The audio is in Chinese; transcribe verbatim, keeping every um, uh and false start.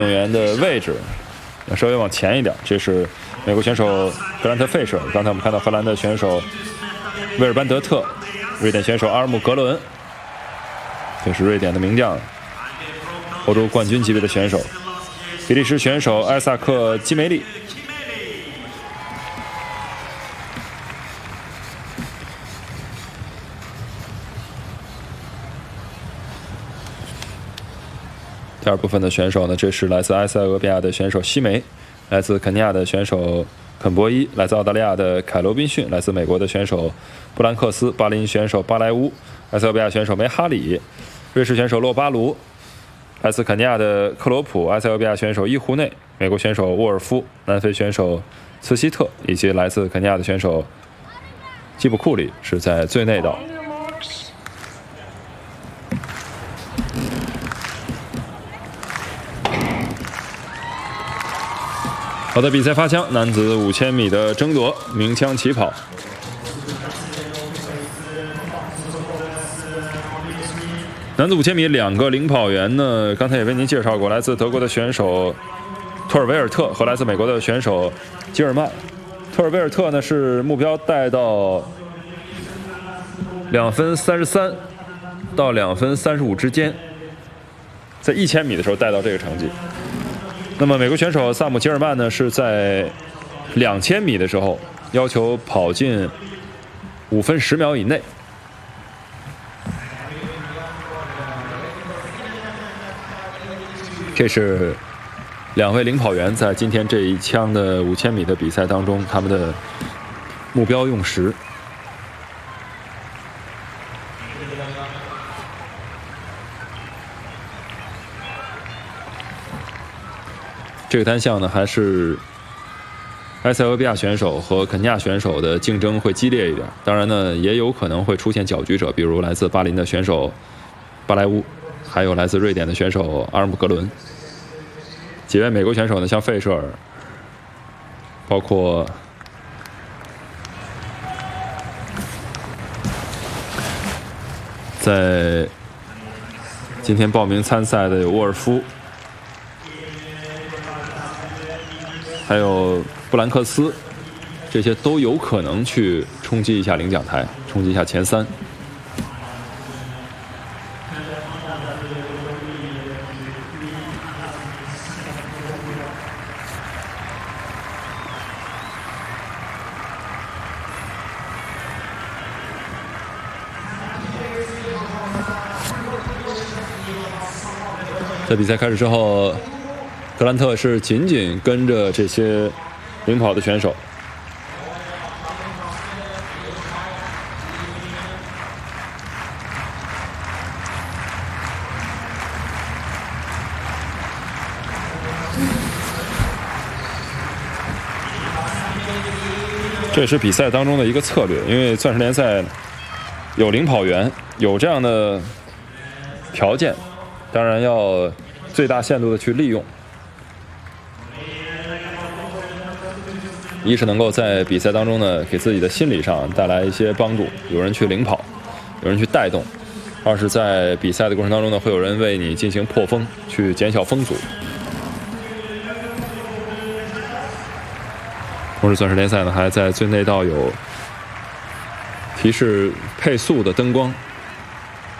运动员的位置要稍微往前一点。这是美国选手格兰特·费舍，刚才我们看到荷兰的选手威尔班德特，瑞典选手阿尔姆格伦，这是瑞典的名将，欧洲冠军级别的选手。比利时选手艾萨克·基梅利。第二部分的选手呢，这是来自埃塞俄比亚的选手西梅，来自肯尼亚的选手肯博伊，来自澳大利亚的凯罗宾逊，来自美国的选手布兰克斯，巴林选手巴莱乌，埃塞俄比亚选手梅哈里，瑞士选手洛巴卢，来自肯尼亚的克罗普，埃塞俄比亚选手伊胡内，美国选手沃尔夫，南非选手茨希特，以及来自肯尼亚的选手基布库里是在最内道。好的，比赛发枪，男子五千米的争夺，鸣枪起跑。男子五千米两个领跑员呢，刚才也为您介绍过，来自德国的选手托尔维尔特和来自美国的选手吉尔曼。托尔维尔特呢是目标带到两分三十三到两分三十五之间，在一千米的时候带到这个成绩。那么美国选手萨姆·吉尔曼呢，是在两千米的时候要求跑进五分十秒以内。这是两位领跑员在今天这一枪的五千米的比赛当中，他们的目标用时。这个单项呢，还是埃塞俄比亚选手和肯尼亚选手的竞争会激烈一点。当然呢，也有可能会出现搅局者，比如来自巴林的选手巴莱乌，还有来自瑞典的选手阿尔姆格伦。几位美国选手呢，像费舍尔，包括在今天报名参赛的有沃尔夫，还有布兰克斯，这些都有可能去冲击一下领奖台，冲击一下前三。在比赛开始之后，格兰特是紧紧跟着这些领跑的选手。这也是比赛当中的一个策略，因为钻石联赛有领跑员，有这样的条件，当然要最大限度的去利用。一是能够在比赛当中呢，给自己的心理上带来一些帮助，有人去领跑，有人去带动；二是在比赛的过程当中呢，会有人为你进行破风，去减小风阻。同时，钻石联赛呢还在最内道有提示配速的灯光。